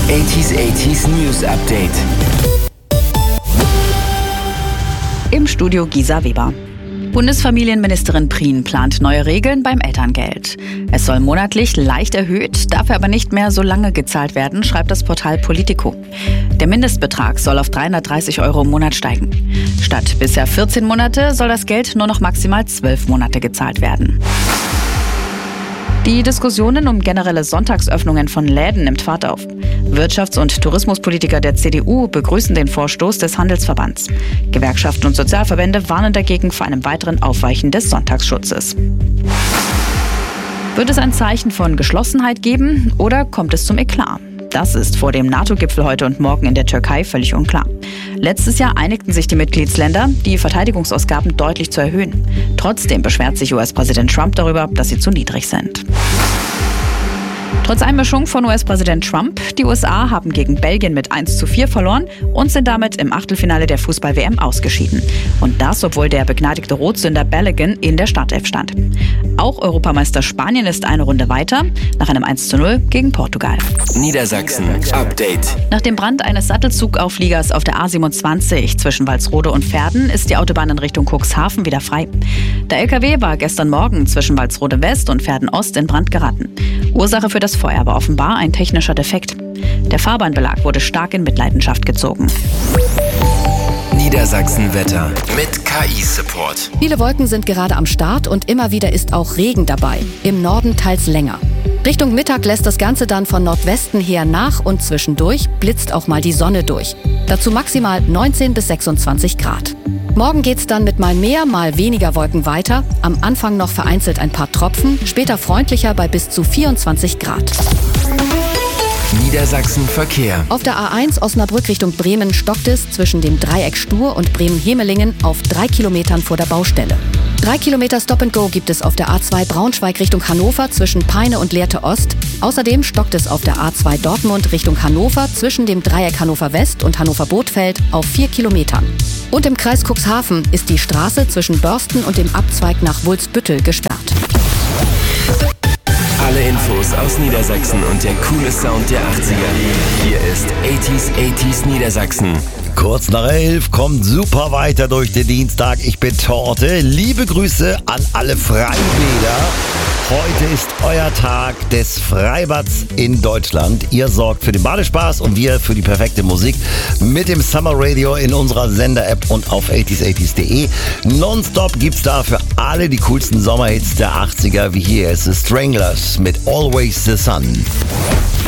80s News Update. Im Studio Gisa Weber. Bundesfamilienministerin Prien plant neue Regeln beim Elterngeld. Es soll monatlich leicht erhöht, dafür aber nicht mehr so lange gezahlt werden, schreibt das Portal Politico. Der Mindestbetrag soll auf 330 € im Monat steigen. Statt bisher 14 Monate soll das Geld nur noch maximal 12 Monate gezahlt werden. Die Diskussionen um generelle Sonntagsöffnungen von Läden nimmt Fahrt auf. Wirtschafts- und Tourismuspolitiker der CDU begrüßen den Vorstoß des Handelsverbands. Gewerkschaften und Sozialverbände warnen dagegen vor einem weiteren Aufweichen des Sonntagsschutzes. Wird es ein Zeichen von Geschlossenheit geben oder kommt es zum Eklat? Das ist vor dem NATO-Gipfel heute und morgen in der Türkei völlig unklar. Letztes Jahr einigten sich die Mitgliedsländer, die Verteidigungsausgaben deutlich zu erhöhen. Trotzdem beschwert sich US-Präsident Trump darüber, dass sie zu niedrig sind. Trotz Einmischung von US-Präsident Trump, die USA haben gegen Belgien mit 1:4 verloren und sind damit im Achtelfinale der Fußball-WM ausgeschieden. Und das, obwohl der begnadigte Rotsünder Balogun in der Startelf stand. Auch Europameister Spanien ist eine Runde weiter, nach einem 1:0 gegen Portugal. Niedersachsen Update. Nach dem Brand eines Sattelzugaufliegers auf der A27 zwischen Walsrode und Verden ist die Autobahn in Richtung Cuxhaven wieder frei. Der LKW war gestern Morgen zwischen Walsrode West und Verden Ost in Brand geraten. Ursache für das Feuer war offenbar ein technischer Defekt. Der Fahrbahnbelag wurde stark in Mitleidenschaft gezogen. Niedersachsen-Wetter mit KI-Support. Viele Wolken sind gerade am Start und immer wieder ist auch Regen dabei. Im Norden teils länger. Richtung Mittag lässt das Ganze dann von Nordwesten her nach und zwischendurch blitzt auch mal die Sonne durch. Dazu maximal 19 bis 26 Grad. Morgen geht's dann mit mal mehr, mal weniger Wolken weiter. Am Anfang noch vereinzelt ein paar Tropfen, später freundlicher bei bis zu 24 Grad. Niedersachsen-Verkehr. Auf der A1 Osnabrück Richtung Bremen stockt es zwischen dem Dreieck Stur und Bremen-Hemelingen auf 3 Kilometern vor der Baustelle. 3 Kilometer Stop-and-Go gibt es auf der A2 Braunschweig Richtung Hannover zwischen Peine und Lehrte Ost. Außerdem stockt es auf der A2 Dortmund Richtung Hannover zwischen dem Dreieck Hannover West und Hannover Bothfeld auf 4 Kilometern. Und im Kreis Cuxhaven ist die Straße zwischen Börsten und dem Abzweig nach Wulsbüttel gesperrt. Alle Infos aus Niedersachsen und der coole Sound der 80er. Hier ist 80s Niedersachsen. Kurz nach 11 kommt super weiter durch den Dienstag. Ich bin Torte. Liebe Grüße an alle Freibäder. Heute ist euer Tag des Freibads in Deutschland. Ihr sorgt für den Badespaß und wir für die perfekte Musik mit dem Summer Radio in unserer Sender-App und auf 80s80s.de. Nonstop gibt's da für alle die coolsten Sommerhits der 80er, wie hier ist The Stranglers mit Always the Sun.